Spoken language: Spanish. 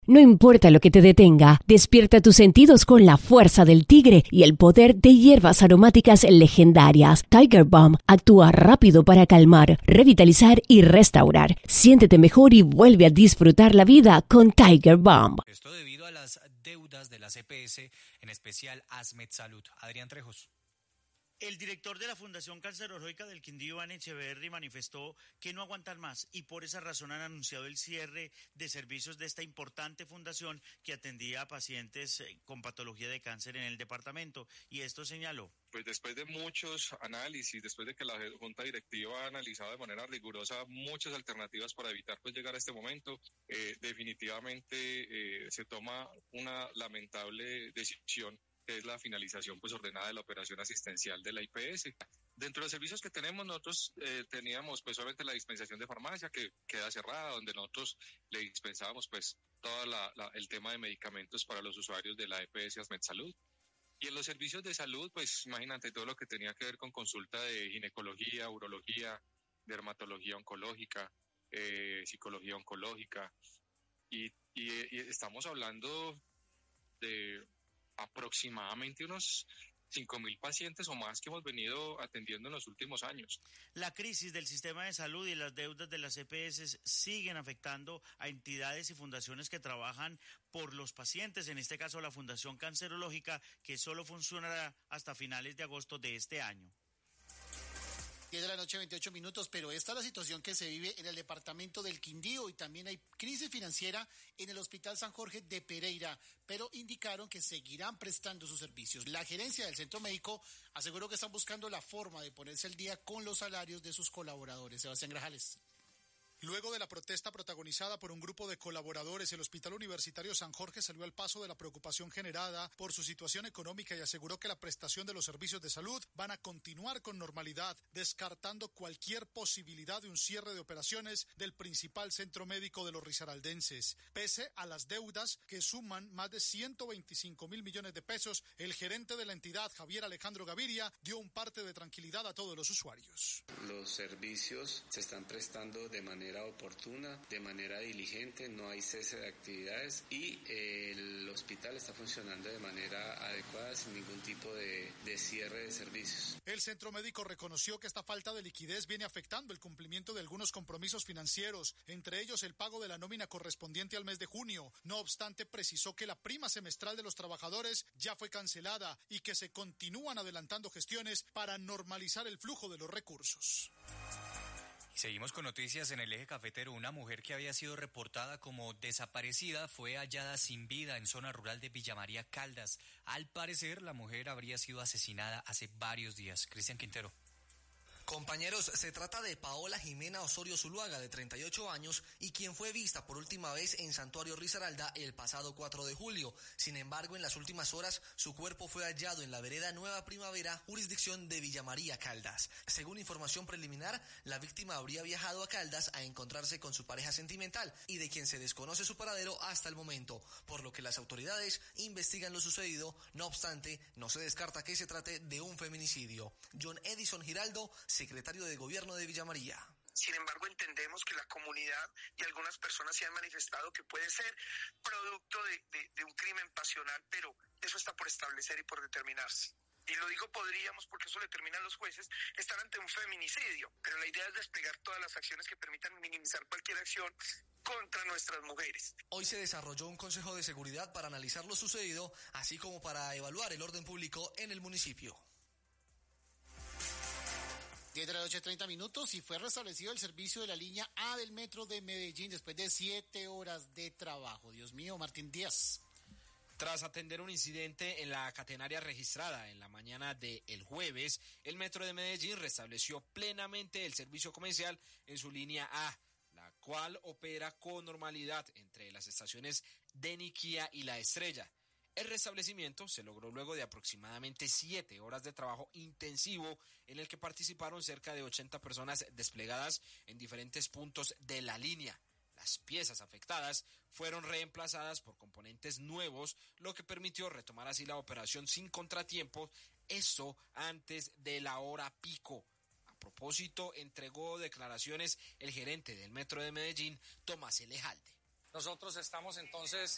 No importa lo que te detenga, despierta tus sentidos con la fuerza del tigre y el poder de hierbas aromáticas legendarias. Tiger Balm actúa rápido para calmar, revitalizar y restaurar. Siéntete mejor y vuelve a disfrutar la vida con Tiger Balm. Esto debido a las deudas de las EPS, en especial ASMED Salud. Adrián Trejos. El director de la Fundación Cancerológica del Quindío, Iván Echeverry, manifestó que no aguantan más y por esa razón han anunciado el cierre de servicios de esta importante fundación que atendía a pacientes con patología de cáncer en el departamento. Y esto señaló. Pues después de muchos análisis, después de que la Junta Directiva ha analizado de manera rigurosa muchas alternativas para evitar pues llegar a este momento, definitivamente se toma una lamentable decisión, que es la finalización pues ordenada de la operación asistencial de la IPS. Dentro de los servicios que tenemos, nosotros teníamos pues obviamente la dispensación de farmacia que queda cerrada, donde nosotros le dispensábamos pues todo el tema de medicamentos para los usuarios de la EPS ASMED Salud. Y en los servicios de salud, pues imagínate todo lo que tenía que ver con consulta de ginecología, urología, dermatología oncológica, psicología oncológica. Y estamos hablando de aproximadamente unos 5.000 pacientes o más que hemos venido atendiendo en los últimos años. La crisis del sistema de salud y las deudas de las EPS siguen afectando a entidades y fundaciones que trabajan por los pacientes, en este caso la Fundación Cancerológica, que solo funcionará hasta finales de agosto de este año. 10 de la noche, 28 minutos, pero esta es la situación que se vive en el departamento del Quindío y también hay crisis financiera en el Hospital San Jorge de Pereira, pero indicaron que seguirán prestando sus servicios. La gerencia del centro médico aseguró que están buscando la forma de ponerse al día con los salarios de sus colaboradores. Sebastián Grajales. Luego de la protesta protagonizada por un grupo de colaboradores, el Hospital Universitario San Jorge salió al paso de la preocupación generada por su situación económica y aseguró que la prestación de los servicios de salud van a continuar con normalidad, descartando cualquier posibilidad de un cierre de operaciones del principal centro médico de los risaraldenses. Pese a las deudas que suman más de 125.000 millones de pesos, el gerente de la entidad, Javier Alejandro Gaviria, dio un parte de tranquilidad a todos los usuarios. Los servicios se están prestando de manera oportuna, de manera diligente, no hay cese de actividades y el hospital está funcionando de manera adecuada sin ningún tipo de cierre de servicios. El centro médico reconoció que esta falta de liquidez viene afectando el cumplimiento de algunos compromisos financieros, entre ellos el pago de la nómina correspondiente al mes de junio. No obstante, precisó que la prima semestral de los trabajadores ya fue cancelada y que se continúan adelantando gestiones para normalizar el flujo de los recursos. Seguimos con noticias en el eje cafetero. Una mujer que había sido reportada como desaparecida fue hallada sin vida en zona rural de Villa María, Caldas. Al parecer, la mujer habría sido asesinada hace varios días. Cristian Quintero. Compañeros, se trata de Paola Jimena Osorio Zuluaga, de 38 años, y quien fue vista por última vez en Santuario Risaralda el pasado 4 de julio. Sin embargo, en las últimas horas, su cuerpo fue hallado en la vereda Nueva Primavera, jurisdicción de Villa María, Caldas. Según información preliminar, la víctima habría viajado a Caldas a encontrarse con su pareja sentimental y de quien se desconoce su paradero hasta el momento, por lo que las autoridades investigan lo sucedido. No obstante, no se descarta que se trate de un feminicidio. John Edison Giraldo, secretario de Gobierno de Villa María. Sin embargo, entendemos que la comunidad y algunas personas se han manifestado que puede ser producto de un crimen pasional, pero eso está por establecer y por determinarse. Y lo digo podríamos porque eso lo determinan los jueces, estar ante un feminicidio, pero la idea es desplegar todas las acciones que permitan minimizar cualquier acción contra nuestras mujeres. Hoy se desarrolló un consejo de seguridad para analizar lo sucedido, así como para evaluar el orden público en el municipio. 10 de la noche, 30 minutos, y fue restablecido el servicio de la línea A del metro de Medellín después de 7 horas de trabajo. Dios mío, Martín Díaz. Tras atender un incidente en la catenaria registrada en la mañana del jueves, el metro de Medellín restableció plenamente el servicio comercial en su línea A, la cual opera con normalidad entre las estaciones de Niquía y La Estrella. El restablecimiento se logró luego de aproximadamente 7 horas de trabajo intensivo en el que participaron cerca de 80 personas desplegadas en diferentes puntos de la línea. Las piezas afectadas fueron reemplazadas por componentes nuevos, lo que permitió retomar así la operación sin contratiempos, esto antes de la hora pico. A propósito, entregó declaraciones el gerente del Metro de Medellín, Tomás Elejalde. Nosotros estamos entonces